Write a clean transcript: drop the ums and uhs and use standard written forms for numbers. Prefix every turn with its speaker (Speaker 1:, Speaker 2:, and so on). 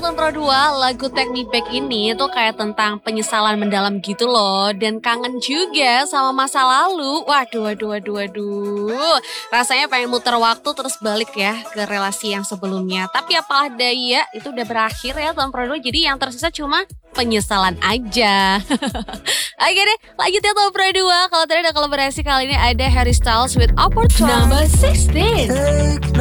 Speaker 1: Tahun Pro 2, lagu Take Me Back ini tuh kayak tentang penyesalan mendalam gitu loh. Dan kangen juga sama masa lalu. Waduh. Rasanya pengen muter waktu terus balik ya ke relasi yang sebelumnya. Tapi apalah daya, itu udah berakhir ya Tahun Pro 2. Jadi yang tersisa cuma penyesalan aja. Oke deh, lanjut ya Tahun Pro 2. Kalau tadi ada kolaborasi, kali ini ada Harry Styles with Opportunity.
Speaker 2: Number 16.